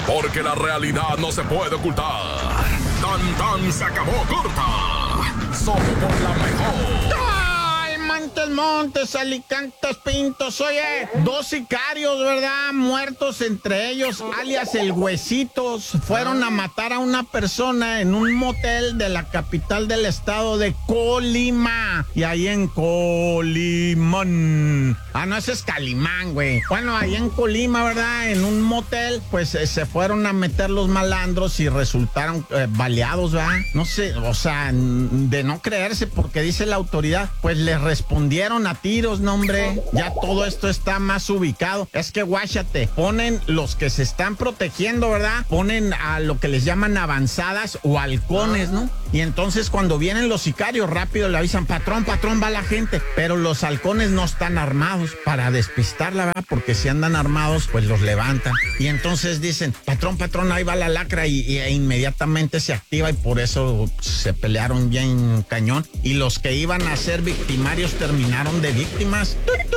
porque la realidad no se puede ocultar. Tan tan se acabó corta. Solo por la mejor. Montes, Alicantes, Pintos. Oye, 2 sicarios, ¿verdad? Muertos entre ellos, alias el Huesitos. Fueron a matar a una persona en un motel de la capital del estado de Colima. Y ahí en Colimán. Ah, no, ese es Calimán, güey. Bueno, ahí en Colima, ¿verdad? En un motel, pues se fueron a meter los malandros y resultaron baleados, ¿verdad? No sé, o sea, de no creerse, porque dice la autoridad, pues les respondieron a tiros, no, hombre. Ya todo esto está más ubicado. Es que, guáchate, ponen los que se están protegiendo, ¿verdad? Ponen a lo que les llaman avanzadas o halcones, ¿no? Y entonces cuando vienen los sicarios, rápido le avisan, patrón, va la gente. Pero los halcones no están armados para despistarla, ¿verdad? Porque si andan armados, pues los levantan. Y entonces dicen, patrón, ahí va la lacra, y inmediatamente se activa, y por eso se pelearon bien cañón. Y los que iban a ser victimarios terminaron de víctimas.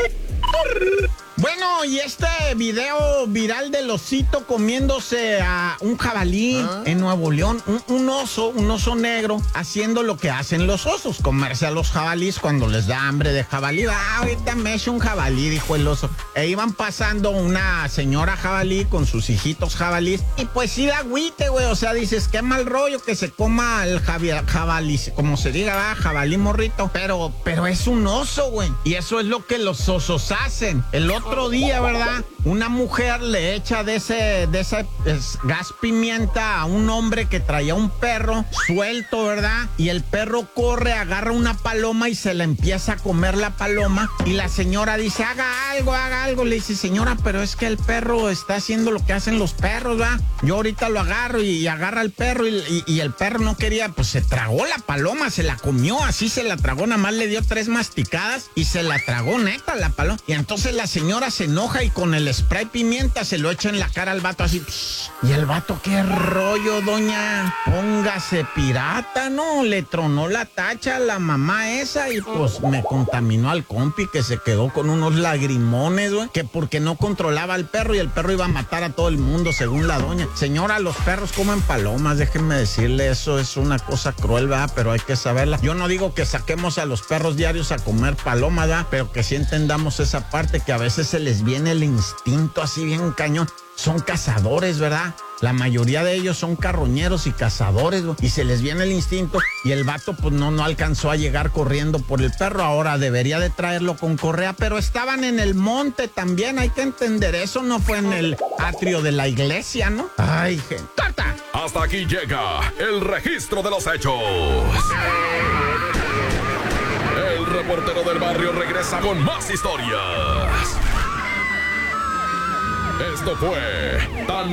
Bueno, y este video viral del osito comiéndose a un jabalí en Nuevo León, un oso negro, haciendo lo que hacen los osos, comerse a los jabalíes cuando les da hambre de jabalí. Ahorita me echo un jabalí, dijo el oso. E iban pasando una señora jabalí con sus hijitos jabalíes, y pues sí da agüite, güey. O sea, dices, qué mal rollo que se coma el jabalí, como se diga, ¿verdad? Jabalí morrito. Pero es un oso, güey. Y eso es lo que los osos hacen. El otro día, ¿verdad? Una mujer le echa de ese gas pimienta a un hombre que traía un perro suelto, ¿verdad? Y el perro corre, agarra una paloma y se la empieza a comer la paloma. Y la señora dice, haga algo. Le dice, señora, pero es que el perro está haciendo lo que hacen los perros, ¿verdad? Yo ahorita lo agarro, y agarra al perro, y el perro no quería, pues se tragó la paloma, se la comió, así se la tragó, nada más le dio 3 masticadas y se la tragó neta la paloma. Y entonces la señora se enoja y con el spray pimienta se lo echa en la cara al vato así. Y el vato, qué rollo, doña, póngase pirata, ¿no? Le tronó la tacha a la mamá esa, y pues me contaminó al compi, que se quedó con unos lagrimones, güey, que porque no controlaba al perro, y el perro iba a matar a todo el mundo, según la doña. Señora, los perros comen palomas, déjenme decirle, eso es una cosa cruel, ¿verdad? Pero hay que saberla. Yo no digo que saquemos a los perros diarios a comer palomas, ¿verdad? Pero que sí entendamos esa parte, que a veces se les viene el instinto así bien cañón. Son cazadores, ¿verdad? La mayoría de ellos son carroñeros y cazadores, y se les viene el instinto, y el vato pues no alcanzó a llegar corriendo por el perro. Ahora debería de traerlo con correa, pero estaban en el monte también, hay que entender eso, no fue en el atrio de la iglesia, ¿no? Ay, gente. ¡Corta! Hasta aquí llega el registro de los hechos. El reportero del barrio regresa con más historias. Esto fue Tan